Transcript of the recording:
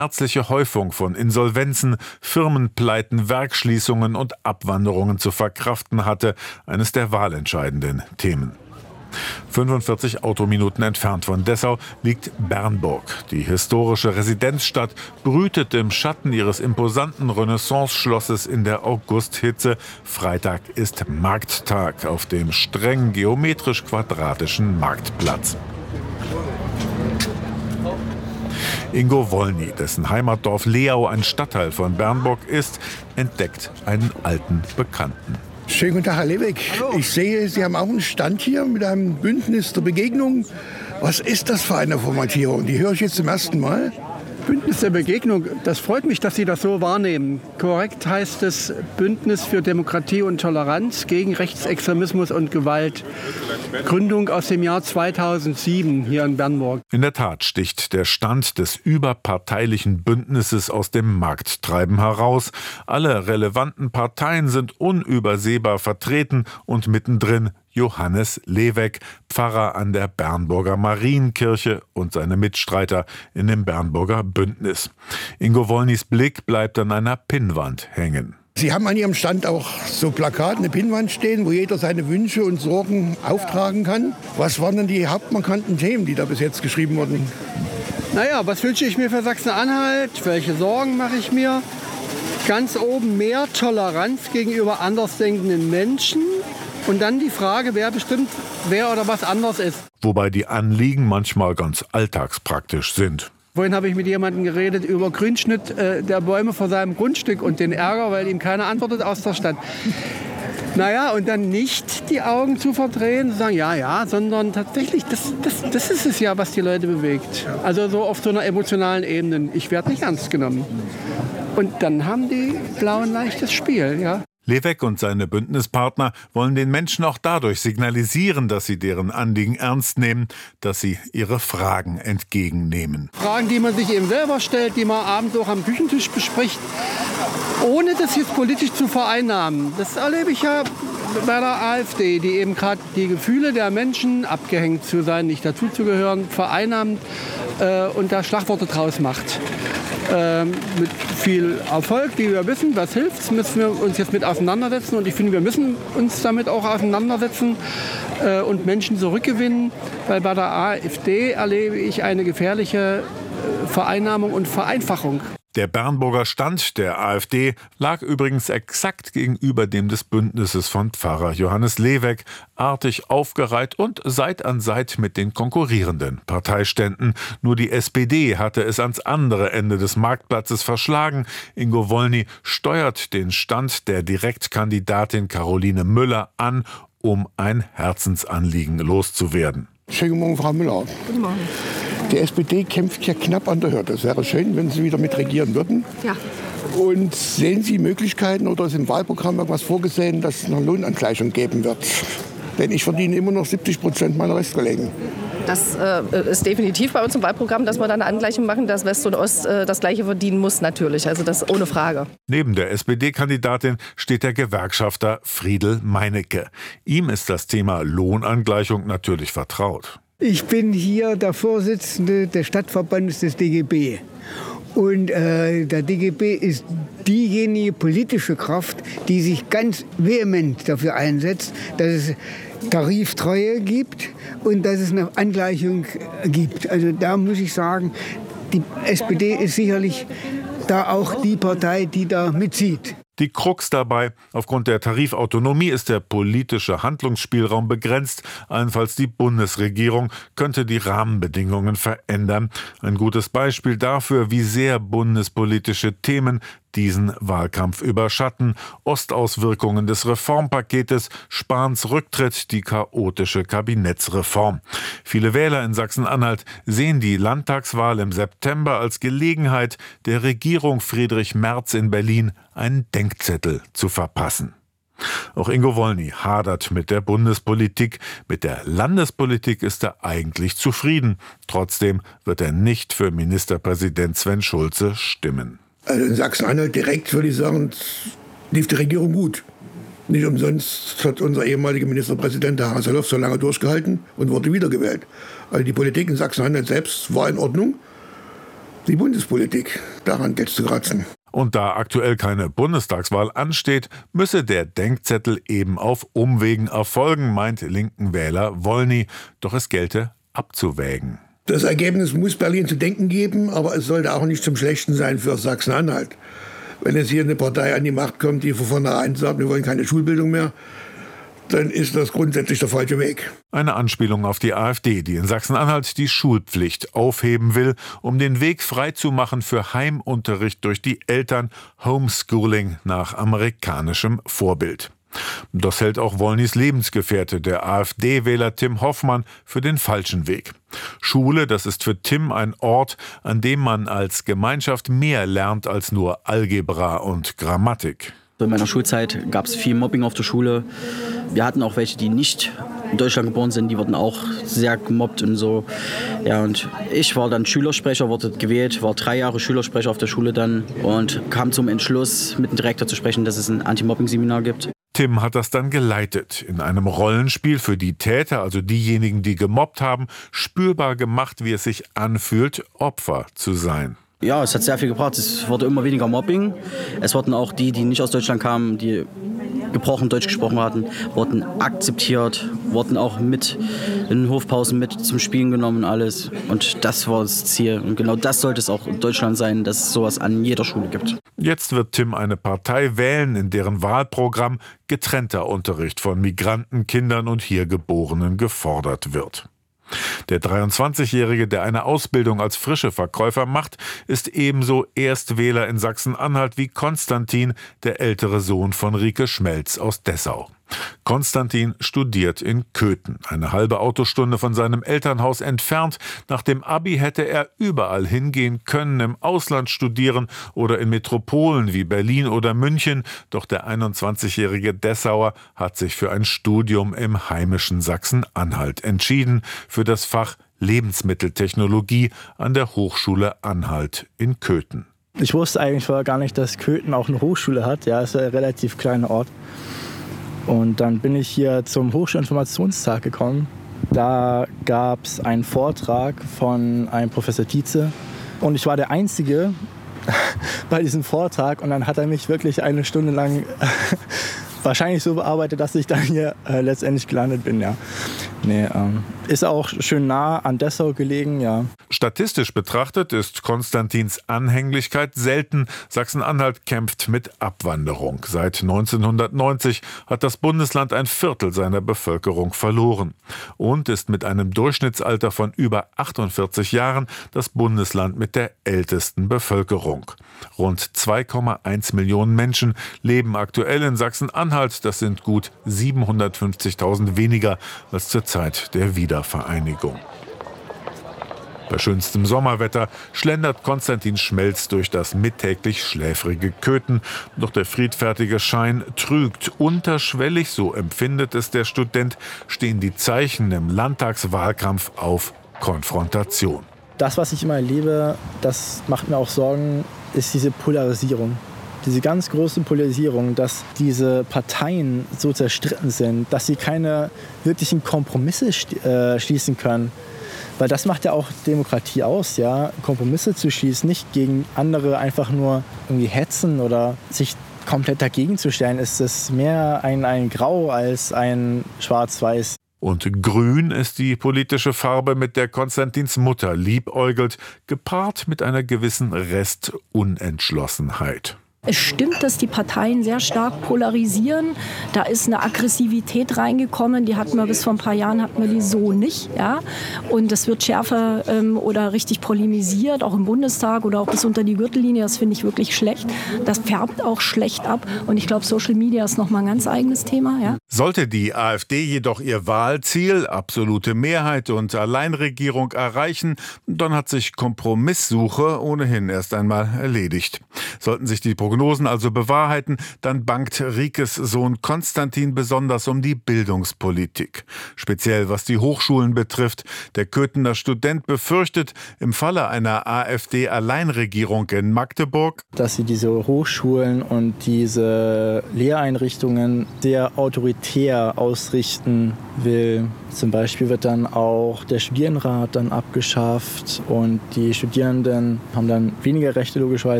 schmerzliche Häufung von Insolvenzen, Firmenpleiten, Werksschließungen und Abwanderungen zu verkraften hatte, eines der wahlentscheidenden Themen. 45 Autominuten entfernt von Dessau liegt Bernburg. Die historische Residenzstadt brütet im Schatten ihres imposanten Renaissance-Schlosses in der Augusthitze. Freitag ist Markttag auf dem streng geometrisch-quadratischen Marktplatz. Ingo Wollny, dessen Heimatdorf Leau ein Stadtteil von Bernburg ist, entdeckt einen alten Bekannten. Schönen guten Tag, Herr Leweck. Hallo. Ich sehe, Sie haben auch einen Stand hier mit einem Bündnis der Begegnung. Was ist das für eine Formatierung? Die höre ich jetzt zum ersten Mal. Bündnis der Begegnung, das freut mich, dass Sie das so wahrnehmen. Korrekt heißt es Bündnis für Demokratie und Toleranz gegen Rechtsextremismus und Gewalt. Gründung aus dem Jahr 2007 hier in Bernburg. In der Tat sticht der Stand des überparteilichen Bündnisses aus dem Markttreiben heraus. Alle relevanten Parteien sind unübersehbar vertreten und mittendrin Johannes Leweck, Pfarrer an der Bernburger Marienkirche und seine Mitstreiter in dem Bernburger Bündnis. Ingo Wollnys Blick bleibt an einer Pinnwand hängen. Sie haben an Ihrem Stand auch so Plakate, eine Pinnwand stehen, wo jeder seine Wünsche und Sorgen auftragen kann. Was waren denn die hauptmarkanten Themen, die da bis jetzt geschrieben wurden? Naja, was wünsche ich mir für Sachsen-Anhalt? Welche Sorgen mache ich mir? Ganz oben mehr Toleranz gegenüber andersdenkenden Menschen. Und dann die Frage, wer bestimmt, wer oder was anders ist. Wobei die Anliegen manchmal ganz alltagspraktisch sind. Vorhin habe ich mit jemandem geredet über Grünschnitt der Bäume vor seinem Grundstück und den Ärger, weil ihm keiner antwortet aus der Stadt. Naja, und dann nicht die Augen zu verdrehen und sagen, ja, sondern tatsächlich, das ist es ja, was die Leute bewegt. Also so auf so einer emotionalen Ebene. Ich werde nicht ernst genommen. Und dann haben die Blauen leichtes Spiel, ja. Leweck und seine Bündnispartner wollen den Menschen auch dadurch signalisieren, dass sie deren Anliegen ernst nehmen, dass sie ihre Fragen entgegennehmen. Fragen, die man sich eben selber stellt, die man abends auch am Küchentisch bespricht, ohne das jetzt politisch zu vereinnahmen. Das erlebe ich ja bei der AfD, die eben gerade die Gefühle der Menschen, abgehängt zu sein, nicht dazuzugehören, vereinnahmt und da Schlagworte draus macht. Mit viel Erfolg, wie wir wissen, was hilft, müssen wir uns jetzt mit auseinandersetzen. Und ich finde, wir müssen uns damit auch auseinandersetzen und Menschen zurückgewinnen. Weil bei der AfD erlebe ich eine gefährliche Vereinnahmung und Vereinfachung. Der Bernburger Stand der AfD lag übrigens exakt gegenüber dem des Bündnisses von Pfarrer Johannes Leweck, artig aufgereiht und Seit an Seit mit den konkurrierenden Parteiständen. Nur die SPD hatte es ans andere Ende des Marktplatzes verschlagen. Ingo Wollny steuert den Stand der Direktkandidatin Caroline Müller an, um ein Herzensanliegen loszuwerden. Schönen Morgen, Frau Müller. Guten Morgen. Die SPD kämpft ja knapp an der Hürde. Es wäre schön, wenn Sie wieder mit regieren würden. Ja. Und sehen Sie Möglichkeiten oder ist im Wahlprogramm irgendwas vorgesehen, dass es eine Lohnangleichung geben wird? Denn ich verdiene immer noch 70% meiner Restkollegen. Das ist definitiv bei uns im Wahlprogramm, dass wir da eine Angleichung machen, dass West und Ost das Gleiche verdienen muss natürlich. Also das ohne Frage. Neben der SPD-Kandidatin steht der Gewerkschafter Friedel Meinecke. Ihm ist das Thema Lohnangleichung natürlich vertraut. Ich bin hier der Vorsitzende des Stadtverbandes des DGB. Und der DGB ist diejenige politische Kraft, die sich ganz vehement dafür einsetzt, dass es Tariftreue gibt und dass es eine Angleichung gibt. Also da muss ich sagen, die SPD ist sicherlich da auch die Partei, die da mitzieht. Die Krux dabei: Aufgrund der Tarifautonomie ist der politische Handlungsspielraum begrenzt. Allenfalls die Bundesregierung könnte die Rahmenbedingungen verändern. Ein gutes Beispiel dafür, wie sehr bundespolitische Themen diesen Wahlkampf überschatten. Ostauswirkungen des Reformpaketes, Spahns Rücktritt, die chaotische Kabinettsreform. Viele Wähler in Sachsen-Anhalt sehen die Landtagswahl im September als Gelegenheit, der Regierung Friedrich Merz in Berlin einen Denkzettel zu verpassen. Auch Ingo Wollny hadert mit der Bundespolitik. Mit der Landespolitik ist er eigentlich zufrieden. Trotzdem wird er nicht für Ministerpräsident Sven Schulze stimmen. Also in Sachsen-Anhalt direkt würde ich sagen, lief die Regierung gut. Nicht umsonst hat unser ehemaliger Ministerpräsident, Herr Haseloff, so lange durchgehalten und wurde wiedergewählt. Also die Politik in Sachsen-Anhalt selbst war in Ordnung. Die Bundespolitik, daran geht's zu kratzen. Und da aktuell keine Bundestagswahl ansteht, müsse der Denkzettel eben auf Umwegen erfolgen, meint linken Wähler Wolny. Doch es gelte abzuwägen. Das Ergebnis muss Berlin zu denken geben, aber es sollte auch nicht zum Schlechten sein für Sachsen-Anhalt. Wenn jetzt hier eine Partei an die Macht kommt, die von vornherein sagt, wir wollen keine Schulbildung mehr, dann ist das grundsätzlich der falsche Weg. Eine Anspielung auf die AfD, die in Sachsen-Anhalt die Schulpflicht aufheben will, um den Weg freizumachen für Heimunterricht durch die Eltern, Homeschooling nach amerikanischem Vorbild. Das hält auch Wolnys Lebensgefährte, der AfD-Wähler Tim Hoffmann, für den falschen Weg. Schule, das ist für Tim ein Ort, an dem man als Gemeinschaft mehr lernt als nur Algebra und Grammatik. In meiner Schulzeit gab es viel Mobbing auf der Schule. Wir hatten auch welche, die nicht in Deutschland geboren sind, die wurden auch sehr gemobbt und so. Ja, und ich war dann Schülersprecher, wurde gewählt, war 3 Jahre Schülersprecher auf der Schule dann und kam zum Entschluss, mit dem Direktor zu sprechen, dass es ein Anti-Mobbing-Seminar gibt. Tim hat das dann geleitet, in einem Rollenspiel für die Täter, also diejenigen, die gemobbt haben, spürbar gemacht, wie es sich anfühlt, Opfer zu sein. Ja, es hat sehr viel gebracht. Es wurde immer weniger Mobbing. Es wurden auch die nicht aus Deutschland kamen, die gebrochen Deutsch gesprochen hatten, wurden akzeptiert, wurden auch mit in den Hofpausen mit zum Spielen genommen und alles. Und das war das Ziel. Und genau das sollte es auch in Deutschland sein, dass es sowas an jeder Schule gibt. Jetzt wird Tim eine Partei wählen, in deren Wahlprogramm getrennter Unterricht von Migranten, Kindern und hier Geborenen gefordert wird. Der 23-Jährige, der eine Ausbildung als Frischeverkäufer macht, ist ebenso Erstwähler in Sachsen-Anhalt wie Konstantin, der ältere Sohn von Rike Schmelz aus Dessau. Konstantin studiert in Köthen, eine halbe Autostunde von seinem Elternhaus entfernt. Nach dem Abi hätte er überall hingehen können, im Ausland studieren oder in Metropolen wie Berlin oder München. Doch der 21-jährige Dessauer hat sich für ein Studium im heimischen Sachsen-Anhalt entschieden, für das Fach Lebensmitteltechnologie an der Hochschule Anhalt in Köthen. Ich wusste eigentlich vorher gar nicht, dass Köthen auch eine Hochschule hat. Ja, es ist ein relativ kleiner Ort. Und dann bin ich hier zum Hochschulinformationstag gekommen. Da gab es einen Vortrag von einem Professor Tietze. Und ich war der Einzige bei diesem Vortrag. Und dann hat er mich wirklich eine Stunde lang wahrscheinlich so bearbeitet, dass ich dann hier letztendlich gelandet bin. Ja. Nee, ist auch schön nah an Dessau gelegen, ja. Statistisch betrachtet ist Konstantins Anhänglichkeit selten. Sachsen-Anhalt kämpft mit Abwanderung. Seit 1990 hat das Bundesland ein Viertel seiner Bevölkerung verloren und ist mit einem Durchschnittsalter von über 48 Jahren das Bundesland mit der ältesten Bevölkerung. Rund 2,1 Millionen Menschen leben aktuell in Sachsen-Anhalt. Das sind gut 750.000 weniger als zur Zeit der Wiedervereinigung. Bei schönstem Sommerwetter schlendert Konstantin Schmelz durch das mittäglich schläfrige Köthen. Doch der friedfertige Schein trügt. Unterschwellig, so empfindet es der Student, stehen die Zeichen im Landtagswahlkampf auf Konfrontation. Das, was ich immer erlebe, das macht mir auch Sorgen, ist diese Polarisierung. Diese ganz große Polarisierung, dass diese Parteien so zerstritten sind, dass sie keine wirklichen Kompromisse schließen können. Weil das macht ja auch Demokratie aus, ja, Kompromisse zu schließen, nicht gegen andere einfach nur irgendwie hetzen oder sich komplett dagegen zu stellen. Ist es mehr ein Grau als ein Schwarz-Weiß. Und grün ist die politische Farbe, mit der Konstantins Mutter liebäugelt, gepaart mit einer gewissen Restunentschlossenheit. Es stimmt, dass die Parteien sehr stark polarisieren. Da ist eine Aggressivität reingekommen, die hatten wir bis vor ein paar Jahren hatten wir die so nicht. Ja? Und das wird schärfer oder richtig polemisiert, auch im Bundestag oder auch bis unter die Gürtellinie. Das finde ich wirklich schlecht. Das färbt auch schlecht ab. Und ich glaube, Social Media ist nochmal ein ganz eigenes Thema. Ja? Sollte die AfD jedoch ihr Wahlziel, absolute Mehrheit und Alleinregierung erreichen, dann hat sich Kompromisssuche ohnehin erst einmal erledigt. Sollten sich die Prognosen also bewahrheiten, dann bangt Riekes Sohn Konstantin besonders um die Bildungspolitik. Speziell was die Hochschulen betrifft. Der Köthener Student befürchtet, im Falle einer AfD-Alleinregierung in Magdeburg, dass sie diese Hochschulen und diese Lehreinrichtungen sehr autoritär ausrichten will. Zum Beispiel wird dann auch der Studierendenrat dann abgeschafft und die Studierenden haben dann weniger Rechte logischerweise